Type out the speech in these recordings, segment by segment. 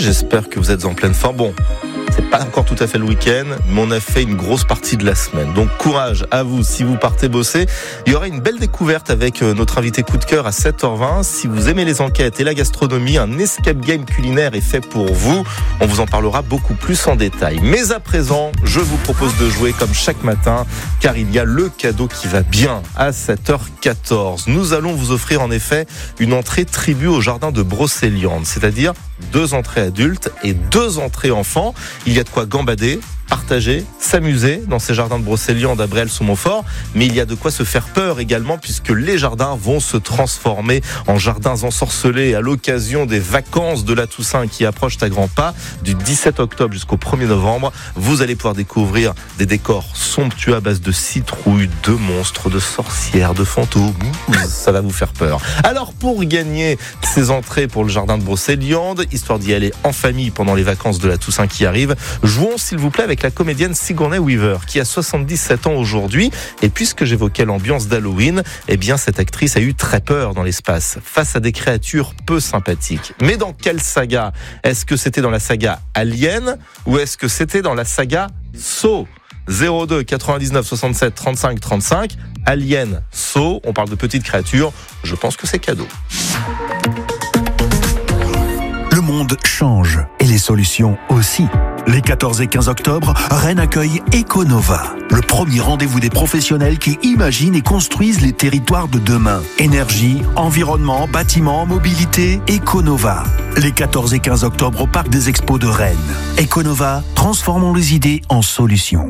j'espère que vous êtes en pleine forme. Bon, c'est pas encore tout à fait le week-end, mais on a fait une grosse partie de la semaine. Donc courage à vous si vous partez bosser. Il y aura une belle découverte avec notre invité coup de cœur à 7h20. Si vous aimez les enquêtes et la gastronomie, un escape game culinaire est fait pour vous. On vous en parlera beaucoup plus en détail. Mais à présent, je vous propose de jouer comme chaque matin, car il y a le cadeau qui va bien à 7h14. Nous allons vous offrir en effet une entrée tribu au jardin de Brocéliande, c'est-à-dire 2 entrées adultes et 2 entrées enfants. Il y a de quoi gambader, partager, s'amuser dans ces jardins de Brocéliande à Bréal-sous-Montfort, mais il y a de quoi se faire peur également puisque les jardins vont se transformer en jardins ensorcelés à l'occasion des vacances de la Toussaint qui approchent à grands pas du 17 octobre jusqu'au 1er novembre. Vous allez pouvoir découvrir des décors somptueux à base de citrouilles, de monstres, de sorcières, de fantômes. Ça va vous faire peur. Alors pour gagner ces entrées pour le jardin de Brocéliande, histoire d'y aller en famille pendant les vacances de la Toussaint qui arrivent, jouons s'il vous plaît avec la comédienne Sigourney Weaver qui a 77 ans aujourd'hui. Et puisque j'évoquais l'ambiance d'Halloween, eh bien cette actrice a eu très peur dans l'espace face à des créatures peu sympathiques. Mais dans quelle saga ? Est-ce que c'était dans la saga Alien ou est-ce que c'était dans la saga Saw ? 02 99 67 35 35. Alien, Saw, on parle de petites créatures. Je pense que c'est cadeau. Le monde change et les solutions aussi. Les 14 et 15 octobre, Rennes accueille Econova, le premier rendez-vous des professionnels qui imaginent et construisent les territoires de demain. Énergie, environnement, bâtiment, mobilité, Econova. Les 14 et 15 octobre au Parc des Expos de Rennes. Econova, transformons les idées en solutions.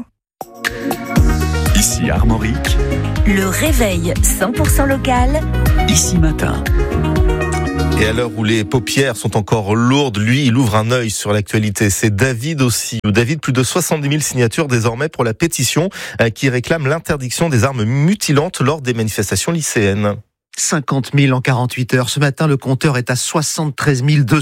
Ici Armorique. Le réveil 100% local. Ici Matin. Et à l'heure où les paupières sont encore lourdes, lui, il ouvre un œil sur l'actualité. C'est David aussi. David, plus de 70 000 signatures désormais pour la pétition qui réclame l'interdiction des armes mutilantes lors des manifestations lycéennes. 50 000 en 48 heures. Ce matin, le compteur est à 73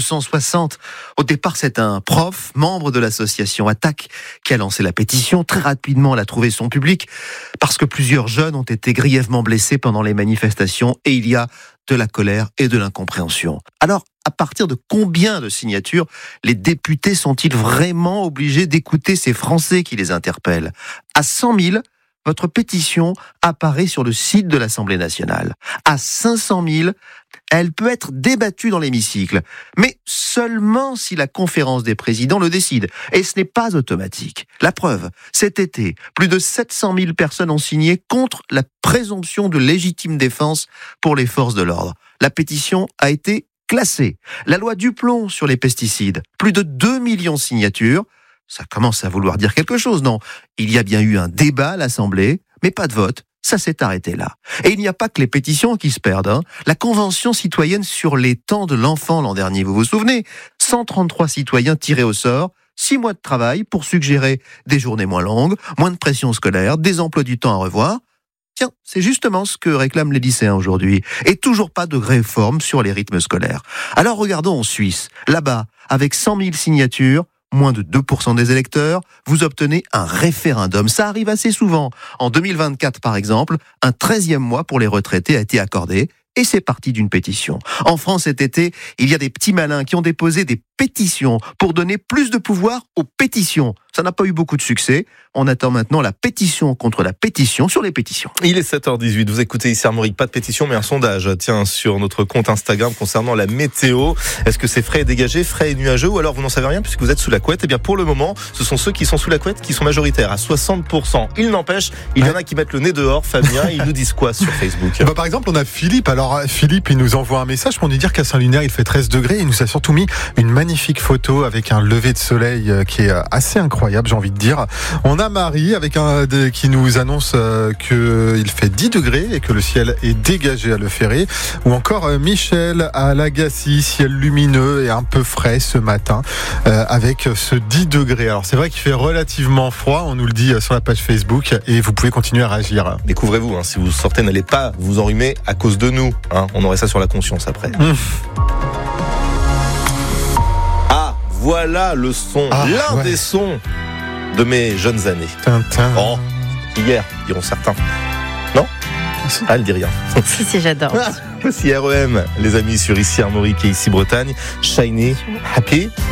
260. Au départ, c'est un prof, membre de l'association Attaque, qui a lancé la pétition. Très rapidement, elle a trouvé son public parce que plusieurs jeunes ont été grièvement blessés pendant les manifestations et il y a de la colère et de l'incompréhension. Alors, à partir de combien de signatures les députés sont-ils vraiment obligés d'écouter ces Français qui les interpellent ? À 100 000, votre pétition apparaît sur le site de l'Assemblée nationale. À 500 000, elle peut être débattue dans l'hémicycle, mais seulement si la conférence des présidents le décide. Et ce n'est pas automatique. La preuve, cet été, plus de 700 000 personnes ont signé contre la présomption de légitime défense pour les forces de l'ordre. La pétition a été classée. La loi Duplon sur les pesticides, plus de 2 millions de signatures. Ça commence à vouloir dire quelque chose, non ? Il y a bien eu un débat à l'Assemblée, mais pas de vote. Ça s'est arrêté là. Et il n'y a pas que les pétitions qui se perdent. La Convention citoyenne sur les temps de l'enfant l'an dernier, vous vous souvenez ? 133 citoyens tirés au sort, 6 mois de travail pour suggérer des journées moins longues, moins de pression scolaire, des emplois du temps à revoir. Tiens, c'est justement ce que réclament les lycéens aujourd'hui. Et toujours pas de réforme sur les rythmes scolaires. Alors regardons en Suisse. Là-bas, avec 100 000 signatures, moins de 2% des électeurs, vous obtenez un référendum. Ça arrive assez souvent. En 2024, par exemple, un 13e mois pour les retraités a été accordé. Et c'est parti d'une pétition. En France, cet été, il y a des petits malins qui ont déposé des pétitions pour donner plus de pouvoir aux pétitions. Ça n'a pas eu beaucoup de succès. On attend maintenant la pétition contre la pétition sur les pétitions. Il est 7h18. Vous écoutez ici Armorique. Pas de pétition, mais un sondage. Tiens, sur notre compte Instagram concernant la météo. Est-ce que c'est frais et dégagé, frais et nuageux, ou alors vous n'en savez rien puisque vous êtes sous la couette ? Eh bien, pour le moment, ce sont ceux qui sont sous la couette qui sont majoritaires à 60%. Il n'empêche, il y en a qui mettent le nez dehors. Fabien, ils nous disent quoi sur Facebook ? Par exemple, on a Philippe. Alors, Philippe, il nous envoie un message pour nous dire qu'à Saint-Lunaire, il fait 13 degrés. Il nous a surtout mis une magnifique photo avec un lever de soleil qui est assez incroyable, j'ai envie de dire. On a Marie avec qui nous annonce qu'il fait 10 degrés et que le ciel est dégagé à Le Ferré. Ou encore Michel à Lagacy, ciel lumineux et un peu frais ce matin avec ce 10 degrés. Alors c'est vrai qu'il fait relativement froid, on nous le dit sur la page Facebook et vous pouvez continuer à réagir. Découvrez-vous, si vous sortez, n'allez pas vous enrhumer à cause de nous. On aurait ça sur la conscience après. Ah, voilà le son, des sons de mes jeunes années. Tintin. Oh, hier, diront certains. Non ? Ah, elle dit rien. Si, j'adore. Voici REM, les amis, sur Ici Armorique et Ici Bretagne. Shiny, Happy.